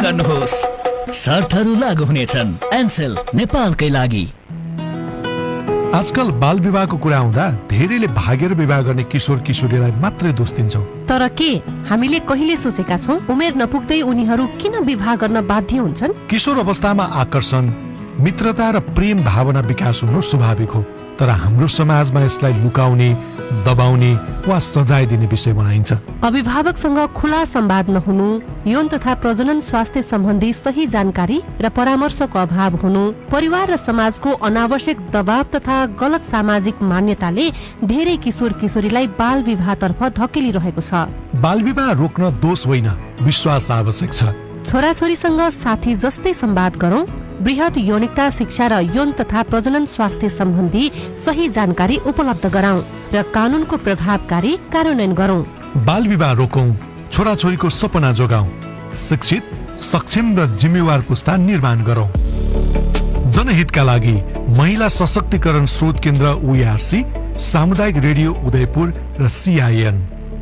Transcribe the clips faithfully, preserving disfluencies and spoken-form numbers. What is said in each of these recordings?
गर्नुहोस्। शर्तहरू लागू हुनेछन्। एनसेल नेपालकै लागि। आजकल बाल विवाहको कुरा आउँदा धेरैले भागेर विवाह गर्ने किशोर किशोरीलाई मात्रै दोष दिन्छौँ। तर के हामीले कहिले सोचेका छौँ उमेर नपुग्दै उनीहरू किन विवाह गर्न बाध्य हुन्छन्? किशोर अवस्थामा आकर्षण, मित्रता र प्रेम भावना विकास हुनु स्वाभाविक हो, तर हाम्रो समाजमा यसलाई लुकाउने, दबाउने वा सजाय दिने विषय बनाइन्छ। अभिभावकसँग खुला संवाद नहुनु, यौन तथा प्रजनन स्वास्थ्य सम्बन्धी सही जानकारी र परामर्शको अभाव हुनु, परिवार र समाजको अनावश्यक दबाव तथा गलत सामाजिक मान्यताले धेरै किशोर किशोरीलाई बाल विवाहतर्फ धकेलिरहेको छ। बाल विवाह रोक्न दोष होइन, विश्वास आवश्यक छ। छोराछोरीसँग साथी जस्तै संवाद गरौँ, बृहत यौनिकता शिक्षा र यौन तथा प्रजनन स्वास्थ्य सम्बन्धी सही जानकारी उपलब्ध गराउँ र कानूनको प्रभावकारी कार्यान्वयन गरौँ। बाल विवाह रोकौं, छोराछोरीको सपना जोगाउँ, शिक्षित, सक्षम र जिम्मेवार पुस्ता निर्माण गरौँ। जनहितका लागि महिला सशक्तिकरण स्रोत केन्द्र ओइआरसी, सामुदायिक रेडियो उदयपुर र सीआईएन।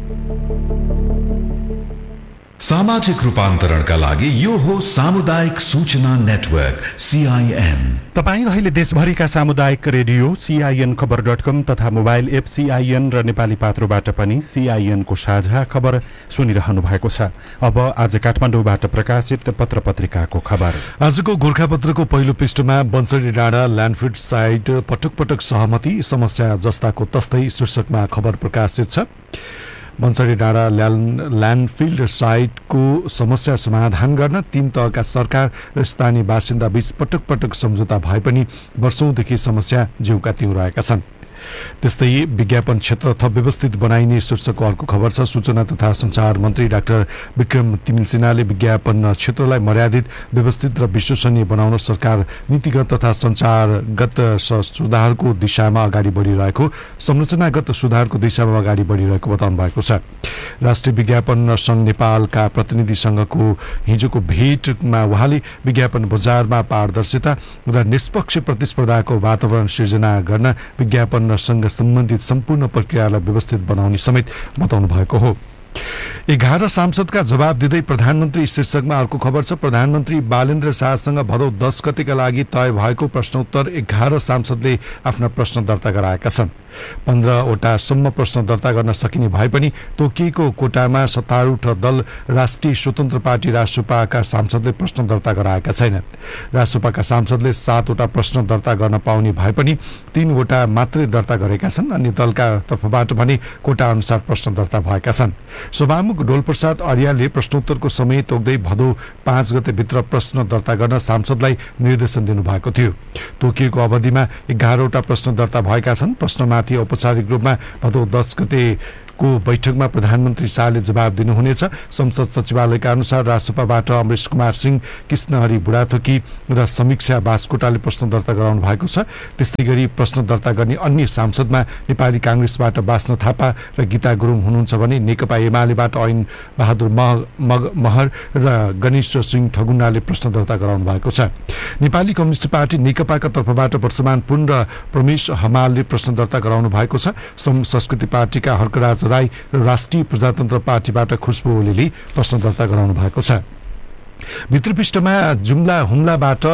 सामाजिक रूपान्तरणका लागि यो हो सामुदायिक सूचना नेटवर्क सीआईएन। तपाईँ अहिले देशभरिका सामुदायिक रेडियो सीआईएन खबर डट कम तथा मोबाइल एप सीआईएन र नेपाली पात्रोबाट पनि सीआईएन को साझा खबर सुनिरहनु भएको छ। अब आज काठमाडौँबाट प्रकाशित पत्र पत्रिकाको खबर। आजको गोर्खापत्रको पहिलो पृष्ठमा बन्सरी डाँडा ल्यान्डफिल्ड साइट पटक पटक सहमति समस्या जस्ताको तस्तै शीर्षकमा खबर प्रकाशित छ। बन्सरी डाँडा ल्यान्डफिल्ड साइटको समस्या समाधान गर्न तीन तहका सरकार र स्थानीय बासिन्दा बीच पटक पटक सम्झौता भए पनि वर्षौंदेखि समस्या ज्यूका त्यौं रहेका छन्। त्यस्तै विज्ञापन क्षेत्र थप व्यवस्थित बनाइने शीर्षकको अर्को खबर छ। सूचना तथा संचार मन्त्री डाक्टर विक्रम तिमिल सिन्हाले विज्ञापन क्षेत्रलाई मर्यादित, व्यवस्थित र विश्वसनीय बनाउन सरकार नीतिगत तथा संचारगत सुधारको दिशामा अगाडि बढिरहेको संरचनागत सुधारको दिशामा अगाडि बढिरहेको बताउनु भएको छ। राष्ट्रिय विज्ञापन संघ नेपालका प्रतिनिधि संघको हिजोको भेटमा उहाँले विज्ञापन बजारमा पारदर्शिता र निष्पक्ष प्रतिस्पर्धाको वातावरण सिर्जना गर्न विज्ञापन सँग सम्बन्धित सम्पूर्ण प्रक्रियालाई व्यवस्थित बनाउने समेत बताउनु भएको हो। एघार सांसदका जवाब दिँदै प्रधानमन्त्री शीर्षकमा अर्को खबर छ। प्रधानमन्त्री बालेन्द्र शाहसँग भदौ दस गतेका लागि तय भएको प्रश्नोत्तर एघार सांसदले आफ्ना प्रश्न दर्ता गराएका छन्। पन्ध्रवटासम्म प्रश्न दर्ता गर्न सकिने भए पनि तोकिएको कोटामा सत्तारूढ दल राष्ट्रिय स्वतन्त्र पार्टी रासुपाका सांसदले प्रश्न दर्ता गराएका छैनन्। रासुपाका सांसदले सातवटा प्रश्न दर्ता गर्न पाउने भए पनि तीनवटा मात्रै दर्ता गरेका छन्। अन्य दलका तर्फबाट भने कोटा अनुसार प्रश्न दर्ता भएका छन्। सभामुख डोलप्रसाद अर्यालले प्रश्नोत्तरको समय तोक्दै भदौ पाँच गते भित्र प्रश्न दर्ता गर्न सांसदलाई निर्देशन दिनुभएको थियो। तोकिएको अवधिमा एघारवटा प्रश्न दर्ता भएका छन्। प्रश्नमाथि औपचारिक रूपमा भदौ दस गते को बैठकमा प्रधानमन्त्री शाहले जवाब दिनुहुनेछ। संसद सचिवालयका अनुसार रासुपाबाट अमरेश कुमार सिंह, कृष्णहरि बुढाथोकी र समीक्षा बास्कोटाले प्रश्न दर्ता गराउनु भएको छ। त्यस्तै गरी प्रश्न दर्ता गर्ने अन्य सांसदमा नेपाली कांग्रेसबाट बास्न थापा र गीता गुरुङ हुनुहुन्छ भने नेकपा एमालेबाट ऐन बहादुर महर र गणेश सिंह ठगुन्नाले प्रश्न दर्ता गराउनु भएको छ। नेपाली कम्युनिस्ट पार्टी नेकपाका तर्फबाट वर्षमान पुन र प्रमेश हमालले प्रश्न दर्ता गराउनु भएको छ। संस्कृति पार्टीका हर्कराज राई र राष्ट्रिय प्रजातन्त्र पार्टीबाट खुशबु ओलीले प्रश्न दर्ता गराउनु भएको छ। भित्री पृष्ठमा जुम्ला हुम्लाबाट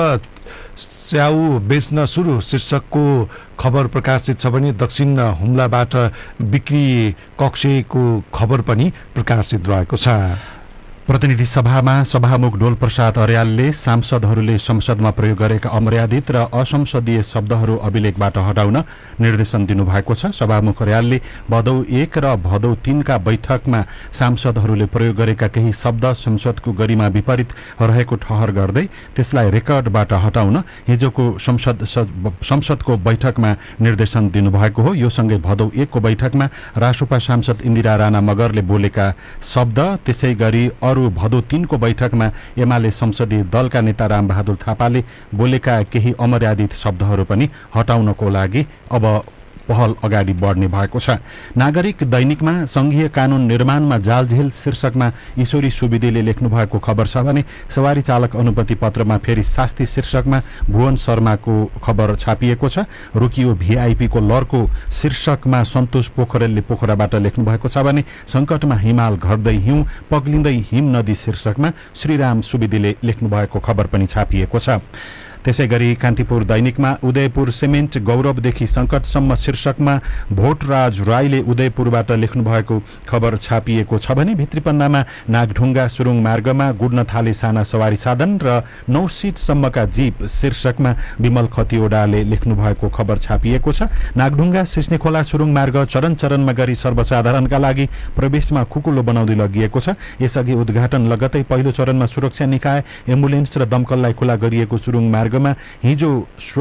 स्याउ बेच्न सुरु शीर्षकको खबर प्रकाशित छ भने दक्षिण हुम्लाबाट बिक्री कक्षको खबर पनि प्रकाशित रहेको छ। प्रतिनिधि सभामा सभामुख डोलप्रसाद अर्यालले सांसदहरूले संसदमा प्रयोग गरेका अमर्यादित र असंसदीय शब्दहरू अभिलेखबाट हटाउन निर्देशन दिनुभएको छ। सभामुख अर्यालले भदौ एक र भदौ तीनका बैठकमा सांसदहरूले प्रयोग गरेका केही शब्द संसदको गरिमा विपरीत रहेको ठहर गर्दै त्यसलाई रेकर्डबाट हटाउन हिजोको संसद संसदको बैठकमा निर्देशन दिनुभएको हो। यो सँगै भदौ एकको बैठकमा रासुपा सांसद इन्दिरा राणा मगरले बोलेका शब्द, त्यसै गरी भदौ तीनको बैठकमा एमाले संसदीय दलका नेता रामबहादुर थापाले बोलेका केही अमर्यादित शब्दहरू पनि हटाउनको लागि अब पहल अगाडि बढ्ने भएको छ। नागरिक दैनिकमा संघीय कानून निर्माणमा जालझेल शीर्षकमा ईश्वरी सुवेदीले लेख्नु भएको खबर छ भने सवारी चालक अनुमति पत्रमा फेरि शास्ति शीर्षकमा भुवन शर्माको खबर छापिएको छ। रोकियो भीआईपी को लर्को शीर्षकमा सन्तोष पोखरेलले पोखराबाट लेख्नु भएको छ भने संकटमा हिमाल घट्दै हिउँ पग्लिँदै हिम नदी शीर्षकमा श्रीराम सुवेदीले लेख्नु भएको खबर पनि छापिएको छ। त्यसैगरी कान्तिपुर दैनिकमा उदयपुर सिमेन्ट गौरवदेखि संकटसम्म शीर्षकमा भोटराज राईले उदयपुरबाट लेख्नु भएको खबर छापिएको छ भने भित्री पन्नामा नागढुङ्गा सुरुङ मार्गमा गुड्न थाले साना सवारी साधन र नौ सिटसम्मका जीप शीर्षकमा विमल खतिवडाले लेख्नु भएको खबर छापिएको छ। नागढुङ्गा सिस्नेखोला सुरुङ मार्ग चरण चरणमा गरी सर्वसाधारणका लागि प्रवेशमा खुकुलो बनाउँदै लगिएको छ। यसअघि उद्घाटन लगतै पहिलो चरणमा सुरक्षा निकाय एम्बुलेन्स र दमकललाई खुला गरिएको सुरुङ मार्ग हिजो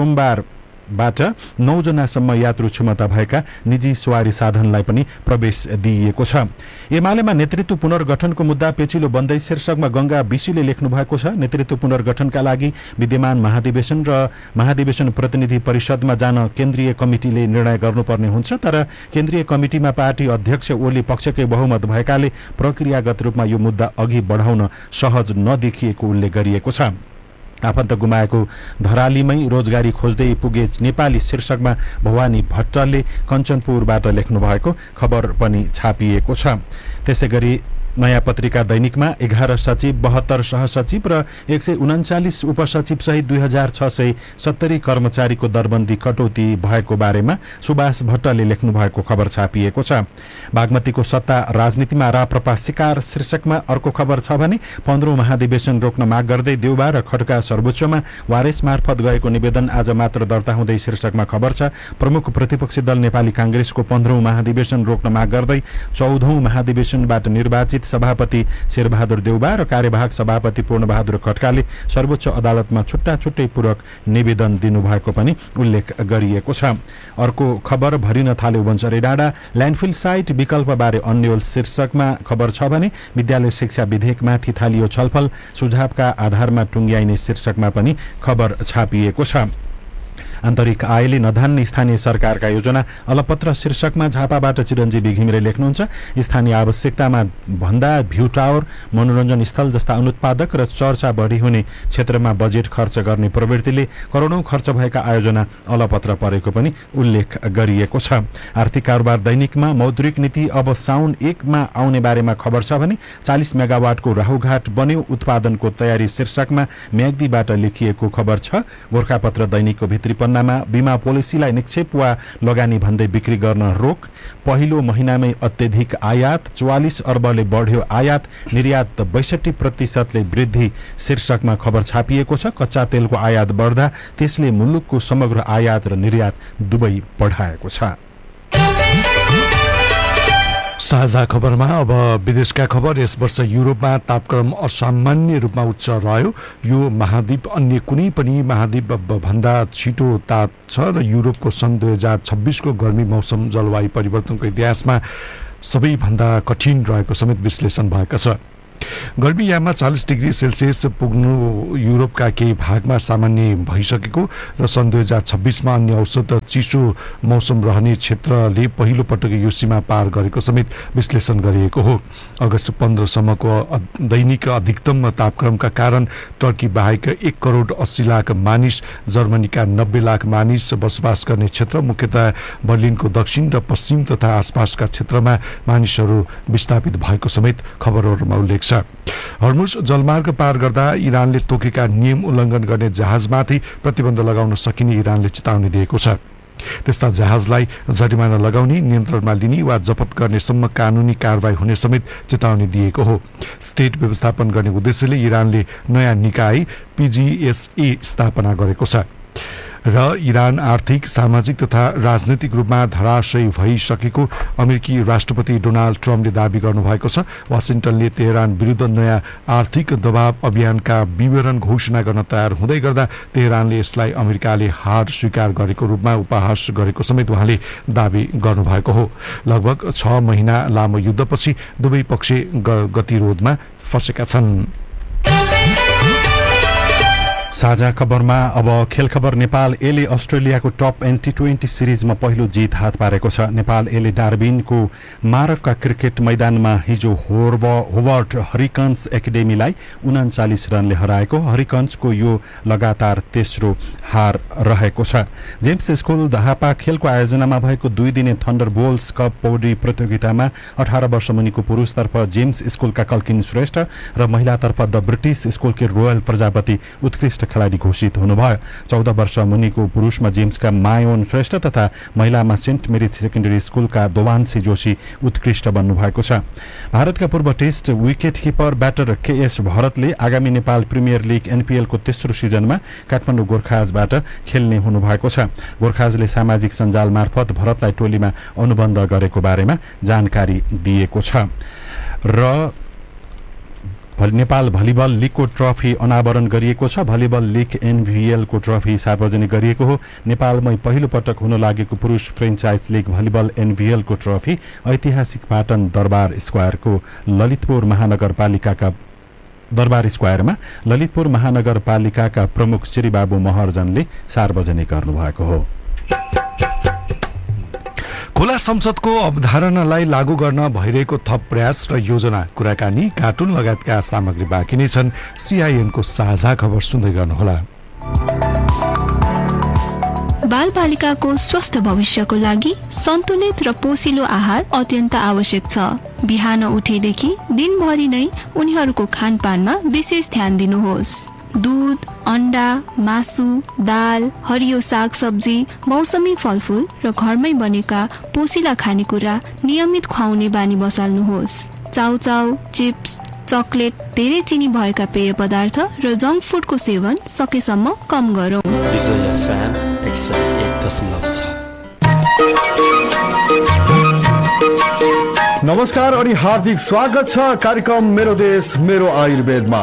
सोमबारबाट नौ जनासम्म यात्रु क्षमता भएका निजी सवारी साधनलाई पनि प्रवेश दिइएको छ। एमालेमा नेतृत्व पुनर्गठनको मुद्दा पेचिलो बन्दै शीर्षकमा गंगा बिसीले लेख्नु भएको छ। नेतृत्व पुनर्गठनका लागि विद्यमान महाधिवेशन र महाधिवेशन प्रतिनिधि परिषदमा जान केन्द्रीय कमिटिले निर्णय गर्नुपर्ने हुन्छ, तर केन्द्रीय कमिटिमा पार्टी अध्यक्ष ओली पक्षकै बहुमत भएकाले प्रक्रियागत रूपमा यो मुद्दा अघि बढाउन सहज नदेखिएको उल्लेख गरिएको छ। आफन्त गुमाएको धरालीमै रोजगारी खोज्दै पुगे नेपाली शीर्षकमा भवानी भट्टले कञ्चनपुरबाट लेख्नु भएको खबर पनि छापिएको छ। त्यसैगरी नयाँ पत्रिका दैनिकमा एघार सचिव बहत्तर सहसचिव र एक सय उन्चालिस उपसचिव सहित दुई हजार छ सय सत्तरी कर्मचारीको दरबन्दी कटौती भएको बारेमा सुभाष भट्टले लेख्नु भएको खबर छापिएको छ। बागमतीको सत्ता राजनीतिमा राप्रपा शिकार शीर्षकमा अर्को खबर छ भने पन्ध्रौं महाधिवेशन रोक्न माग गर्दै देउबा र खड्का सर्वोच्चमा वारेस मार्फत गएको निवेदन आज मात्र दर्ता हुँदै शीर्षकमा खबर छ। प्रमुख प्रतिपक्षी दल नेपाली कांग्रेसको पन्ध्रौं महाधिवेशन रोक्न माग गर्दै चौधौं महाधिवेशनबाट निर्वाचित सभापति शेरबहादुर देउबा र कार्यवाहक सभापति पूर्णबहादुर खड्काले सर्वोच्च अदालतमा छुट्टा छुट्टै पूरक निवेदन दिनुभएको पनि उल्लेख गरिएको छ। अर्को खबर भरिन थाल्यो वन्चरे डाँडा ल्यान्डफिल साइट विकल्पबारे अन्यल शीर्षकमा खबर छ भने विद्यालय शिक्षा विधेयकमाथि थालियो छलफल सुझावका आधारमा टुङ्ग्याइने शीर्षकमा पनि खबर छापिएको छ। आन्तरिक आयले नधान्ने स्थानीय सरकारका योजना अलपत्र शीर्षकमा झापाबाट चिरञ्जीवी घिमिरे लेख्नुहुन्छ। स्थानीय आवश्यकतामा भन्दा भ्यू टावर मनोरञ्जन स्थल जस्ता अनुत्पादक र चर्चा बढी हुने क्षेत्रमा बजेट खर्च गर्ने प्रवृत्तिले करोडौं खर्च भएका आयोजना अलपत्र परेको पनि उल्लेख गरिएको छ। आर्थिक कारोबार दैनिकमा मौद्रिक नीति अब साउन एकमा आउने बारेमा खबर छ भने चालीस मेगावाटको राहुघाट बन्यो उत्पादनको तयारी शीर्षकमा म्याग्दीबाट लेखिएको खबर छ। गोर्खापत्र दैनिकको भित्री पन्नामा बीमा पोलिसीलाई निक्षेप वा लगानी भन्दै बिक्री गर्न रोक, पहिलो महिनामै अत्यधिक आयात, चौवालिस अर्बले बढ्यो आयात, निर्यात बैसठी प्रतिशतले वृद्धि शीर्षकमा खबर छापिएको छ। कच्चा तेलको आयात बढ्दा त्यसले मुलुकको समग्र आयात र निर्यात दुवै बढाएको छ। साझा खबरमा अब विदेशका खबर। यस वर्ष युरोपमा तापक्रम असामान्य रूपमा उच्च रह्यो। यो महाद्वीप अन्य कुनै पनि महाद्वीप भन्दा छिटो ताप छ र युरोपको सन् दुई हजार छब्बिसको गर्मी मौसम जलवायु परिवर्तनको इतिहासमा सबैभन्दा कठिन रहेको समेत विश्लेषण भएको छ। गर्मीयाममा चालीस डिग्री सेल्सियस पुग्नु युरोपका केही भागमा सामान्य भइसकेको र सन् दुई हजार छब्बिसमा अन्य औसत चिसो मौसम रहने क्षेत्रले पहिलो पटक यो सीमा पार गरेको समेत विश्लेषण गरिएको हो। अगस्त पन्ध्रसम्मको दैनिक अधिकतम तापक्रमका कारण टर्की बाहेक एक करोड अस्सी लाख मानिस, जर्मनीका नब्बे लाख मानिस बसोबास गर्ने क्षेत्र मुख्यतः बर्लिनको दक्षिण र पश्चिम तथा आसपासका क्षेत्रमा मानिसहरू विस्थापित भएको समेत खबरहरूमा उल्लेख छ। हर्मुज जलमार्ग पार गर्दा इरानले तोकेका नियम उल्लङ्घन गर्ने जहाजमाथि प्रतिबन्ध लगाउन सकिने इरानले चेतावनी दिएको छ। त्यस्ता जहाजलाई जरिमाना लगाउने, नियन्त्रणमा लिने वा जफत गर्नेसम्म कानुनी कारवाही हुने समेत चेतावनी दिएको हो। स्टेट व्यवस्थापन गर्ने उद्देश्यले इरानले नयाँ निकाय पीजीएसए स्थापना गरेको छ र इरान आर्थिक, सामाजिक तथा राजनैतिक रूपमा धराशयी भइसकेको अमेरिकी राष्ट्रपति डोनाल्ड ट्रम्पले दावी गर्नुभएको छ। वाशिंटनले तेहरान विरुद्ध नयाँ आर्थिक दबाव अभियानका विवरण घोषणा गर्न तयार हुँदै गर्दा तेहरानले यसलाई अमेरिकाले हार स्वीकार गरेको रूपमा उपहास गरेको समेत उहाँले दावी गर्नुभएको हो। लगभग छ महिना लामो युद्धपछि दुवै पक्ष गतिरोधमा फँसेका छन्। साझा खबरमा अब खेल खबर। नेपाल एले अस्ट्रेलियाको टप एन्ड टी ट्वेन्टी सिरिजमा पहिलो जित हात पारेको छ। नेपाल एले डार्बिनको मारकका क्रिकेट मैदानमा हिजो होर्व होवर्ट हरिकन्स एकाडेमीलाई उनाचालिस रनले हराएको। हरिकन्सको यो लगातार तेस्रो हार रहेको छ। जेम्स स्कुल दहापा खेलको आयोजनामा भएको दुई दिने थन्डर बोल्स कप पौडी प्रतियोगितामा अठार वर्ष मुनिको पुरुषतर्फ जेम्स स्कुलका कल्किन श्रेष्ठ र महिलातर्फ द ब्रिटिस स्कुलकी रोयल प्रजापति उत्कृष्ट खेलाडी घोषित हुनुभयो। चौध वर्ष मुनिको पुरुषमा जेम्सका मायोन श्रेष्ठ तथा महिलामा सेन्ट मेरिज सेकेन्डरी स्कुलका दोवान्सी जोशी उत्कृष्ट बन्नुभएको छ। भारतका पूर्व test wicket keeper batter KS भरतले आगामी नेपाल प्रिमियर लिग एनपीएलको तेस्रो सिजनमा काठमाडौँ गोर्खाजबाट खेल्ने हुनुभएको छ। गोर्खाजले सामाजिक सञ्जाल मार्फत भरतलाई टोलीमा अनुबन्ध गरेको बारेमा जानकारी दिएको छ। र नेपाल भलिबल लिगको ट्रफी अनावरण गरिएको छ। भलिबल लिग एनभीएलको ट्रफी सार्वजनिक गरिएको हो। नेपालमै पहिलो पटक हुन लागेको पुरुष फ्रेन्चाइज लिग भलिबल एनभीएलको ट्रफी ऐतिहासिक पाटन दरबार स्क्वायरको ललितपुर महानगरपालिकाका दरबार स्क्वायरमा ललितपुर महानगरपालिकाका प्रमुख श्रीबाबु महर्जनले सार्वजनिक गर्नुभएको हो। खुला संसदको अवधारणालाई लागू गर्न भइरहेको थप प्रयास र योजना, कुराकानी, कार्टुन लगायतका सामग्री बाँकी नै छन्। सीआईएनको साझा खबर सुन्दै गर्नुहोला। बालबालिकाको स्वस्थ भविष्यको लागि सन्तुलित र पोषिलो आहार अत्यन्त आवश्यक छ। बिहान उठेदेखि दिनभरि नै उनीहरूको खानपानमा विशेष ध्यान दिनुहोस्। दूध, अन्डा, मासु, दाल, हरियो साग सब्जी, मौसमी फलफूल र घरमै बनेका पोसिला खानेकुरा नियमित खुवाउने बानी बसाल्नुहोस्। चाउचाउ, चिप्स, चकलेट, धेरै चिनी भएका पेय पदार्थ र जङ्क फुडको सेवन सकेसम्म कम गरौँ। नमस्कार अनि हार्दिक स्वागत छ कार्यक्रम मेरो देश मेरो आयुर्वेदमा।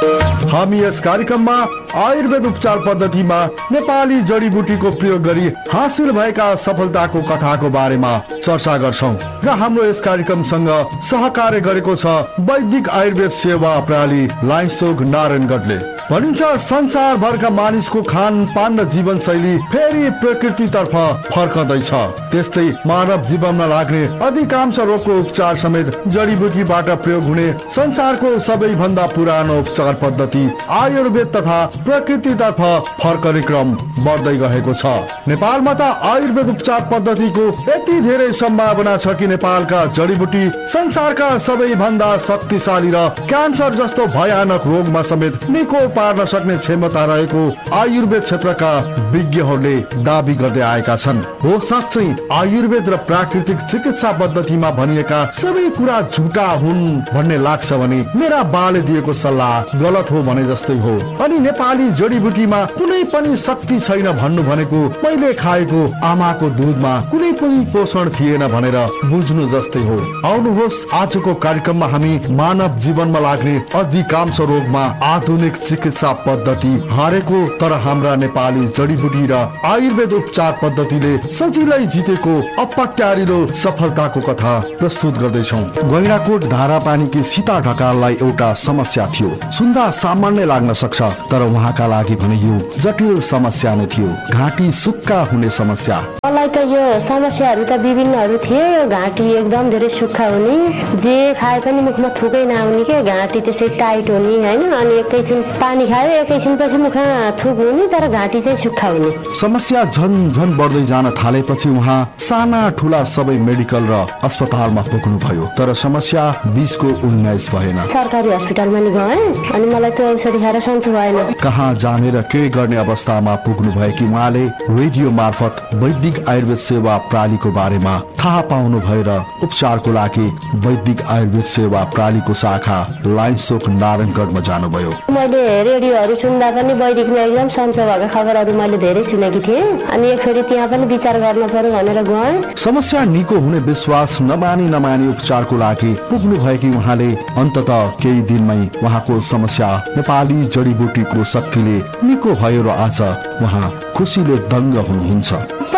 हामी यस कार्यक्रममा आयुर्वेद उपचार पद्धतिमा नेपाली जडीबुटीको प्रयोग गरी हासिल भएका सफलताको कथाको बारेमा चर्चा गर्छौं र हाम्रो यस कार्यक्रमसँग सहकार्य गरेको छ वैदिक आयुर्वेद सेवा प्रणाली लाइन्सोक नारायणगढले। भनिन्छ संसारभरका मानिसको खानपान र जीवनशैली फेरि प्रकृतितर्फ फर्कँदैछ। त्यस्तै मानव जीवनमा लाग्ने अधिकांश रोगको उपचार समेत जडीबुटीबाट प्रयोग हुने संसारको सबैभन्दा पुरानो उपचार पद्धति आयुर्वेद तथा प्रकृतितर्फ फर्कने क्रम बढ्दै गएको छ। नेपालमा त आयुर्वेद उपचार पद्धतिको यति धेरै सम्भावना छ कि नेपालका जडीबुटी संसारका सबैभन्दा शक्तिशाली र क्यान्सर जस्तो भयानक रोगमा समेत निको पार्न सक्ने क्षमता रहेको आयुर्वेद क्षेत्रका विज्ञहरूले दाबी गर्दै आएका छन्। हो साँच्चै आयुर्वेद र प्राकृतिक चिकित्सा पद्धतिमा भनिएका सबै कुरा झुटा हुन् भन्ने लाग्छ भने मेरा बाले दिएको सल्लाह गलत हो भने जस्तै हो। अनि नेपाली जडीबुटीमा कुनै पनि शक्ति छैन भन्नु भनेको मैले खाएको आमाको दूधमा कुनै पनि पोषण थिएन भनेर बुझ्नु जस्तै हो। आउनुहोस् आजको कार्यक्रममा हामी मानव जीवनमा लाग्ने अधिकांश रोगमा आधुनिक चिकित्सा पद्धति हारेको तर हाम्रा नेपाली जडीबुटी र आयुर्वेद उपचार पद्धतिले सजिलै जितेको अपत्यारिलो सफलताको कथा प्रस्तुत गर्दैछौँ। गैंडाकोट धारा पानीकी सीता ढकाललाई एउटा समस्या थियो। सुन्दा सामान्य लाग्न सक्छ तर उहाँका लागि भने यो जटिल समस्या नै थियो। घाँटी सुक्खा हुने समस्या। मलाई त यो समस्याहरू त विभिन्नहरू थिए। यो घाँटी एकदम धेरै सुक्खा हुने, जे खाए पनि मुखमा थुकै नआउने के, घाँटी त्यसै टाइट हुने हैन, अनि एकैछिन पानी खायो एकैछिनपछि मुखमा थुक हुने तर घाँटी चाहिँ सुक्खा हुने। समस्या झन झन बढ्दै जान थालेपछि उहाँ साना ठुला सबै मेडिकल र अस्पतालमा पुग्नु भयो तर समस्या बीसको उन्नाइस भएन। सरकारी अस्पतालमा नि गए अनि मलाई त्यो औषधि खाएर सन्चो भएन। कहाँ जाने र के गर्ने अवस्थामा पुग्नु भयो कि उहाँले रेडियो मार्फत वैदिक आयुर्वेद सेवा प्रणालीको बारेमा थाहा पाउनु भएर उपचारको लागि वैदिक आयुर्वेद सेवा प्रणालीको शाखा लाइन्सोक नारायणगढमा जानुभयो। मैले रेडियोहरू सुन्दा पनि वैदिकमा एकदम सन्चो भएको खबरहरू मैले धेरै सुनेकी थिएँ अनि एकचोटि त्यहाँ पनि विचार गर्न पर्यो भनेर गएँ। समस्या निको हुने विश्वास नमानी नमानी उपचारको लागि पुग्नु भएकी उहाँले अन्ततः केही दिनमै उहाँको समस्या नेपाली जडीबुटीको शक्तिले निको भयो र आज उहाँ खुसीले दङ्ग हुनुहुन्छ।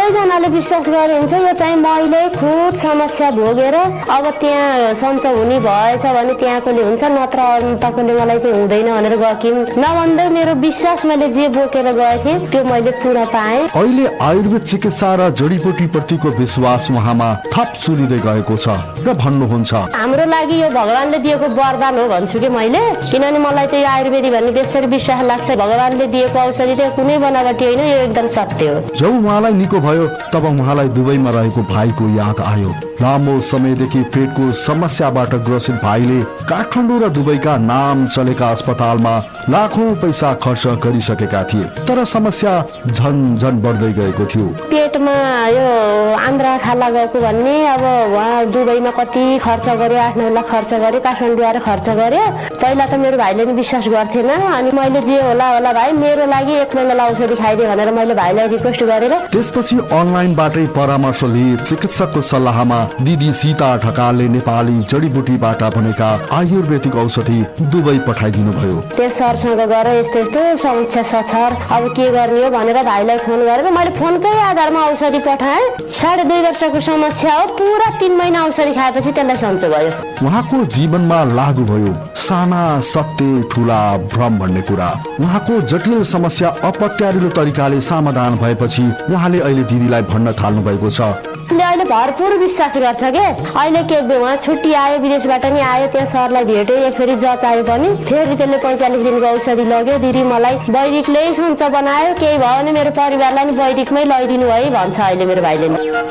सबैजनाले विश्वास गरे हुन्छ यो चाहिँ मैले खुद समस्या भोगेर अब त्यहाँ सन्चो हुने भएछ भने त्यहाँकोले हुन्छ, नत्र तकोले मलाई चाहिँ हुँदैन भनेर गएकी नभन्दै मेरो विश्वास मैले जे बोकेर गएँ त्यो मैले पुरा पाएँ। अहिले आयुर्वेद चिकित्सा र जडीबुटी प्रतिको विश्वास उहाँमा थप चुलिँदै गएको छ र भन्नुहुन्छ, हाम्रो लागि यो भगवानले दिएको वरदान हो भन्छु कि मैले, किनभने मलाई चाहिँ आयुर्वेदिक भन्ने त्यसरी विश्वास लाग्छ भगवानले दिएको औषधि त्यो कुनै बनावटी होइन, यो एकदम सत्य हो। जब उहाँलाई निको भयो तब उहाँलाई दुबईमा रहेको भाइको याद आयो। लामो समयदेखि पेटको समस्याबाट ग्रसित भाइले काठमाडौँ र दुबईका नाम चलेका अस्पतालमा लाखौं पैसा खर्च गरिसकेका थिए, तर समस्या झन झन बढ्दै गएको थियो। पेटमा यो आन्द्रा खाला गएको भन्ने, अब उहाँ दुबईमा कति खर्च गर्यो, आठ नौ लाख खर्च गर्यो, काठमाडौँ आएर खर्च गर्यो। पहिला त मेरो भाइले नि विश्वास गर्थेन, अनि मैले जे होला होला भाइ मेरो लागि एक महिना औषधि खाइदिए भनेर मैले भाइलाई रिक्वेस्ट गरेर त्यसपछि अनलाइनबाटै परामर्श लिए चिकित्सकको सल्लाहमा दिदी सीता ढकालले नेपाली जडीबुटीबाट बनेका आयुर्वेदिक औषधि दुबई पठाइदिनु भयो। त्यस सरसँग गएर यस्तो यस्तो समस्या छ, अब के गर्ने हो भनेर भाइलाई फोन गरेर मैले फोनकै आधारमा औषधि पठाएँ। साढे दुई वर्षको समस्या हो, पुरा तीन महिना औषधि खाएपछि त्यसलाई सन्चो भयो। उहाँको जीवनमा लागू भयो साना सत्य ठुला भ्रम भन्ने कुरा। उहाँको जटिल समस्या अपत्यारिलो तरिकाले समाधान भएपछि उहाँले अहिले दिदीलाई भन्न थाल्नु भएको छ। अहिले भरपुर विश्वास गर्छ के। अहिले के उहाँ छुट्टी आयो, विदेशबाट नि आयो, त्यहाँ सरलाई भेट्यो, एक फेरि जच आयो पनि फेरि त्यसले पैँचालिस दिनको औषधि लग्यो। दिदी मलाई वैदिकले सन्चो बनायो, केही भयो भने मेरो परिवारलाई नि वैदिकमै लैदिनु है भन्छ अहिले मेरो भाइले।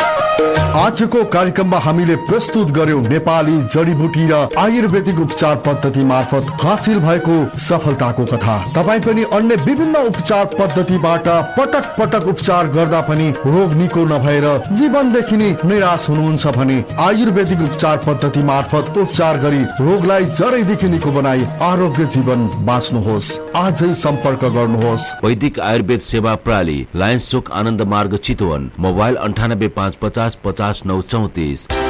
आजको कार्यक्रममा हामीले प्रस्तुत गर्यौं नेपाली जडीबुटी र आयुर्वेदिक उपचार पद्धति मार्फत हासिल भएको सफलताको कथा। तपाईँ पनि अन्य विभिन्न उपचार पद्धतिबाट पटक पटक उपचार गर्दा पनि रोग निको नभएर जीवनदेखि नै निराश हुनुहुन्छ भने आयुर्वेदिक उपचार पद्धति मार्फत उपचार गरी रोगलाई जरैदेखि निको बनाई आरोग्य जीवन बाँच्नुहोस्। आजै सम्पर्क गर्नुहोस्। वैदिक आयुर्वेद सेवा प्रणाली, लायन्स चोक, आनन्द मार्ग, चितवन। मोबाइल अन्ठानब्बे पाँच पचास पचास नौ चौतिस।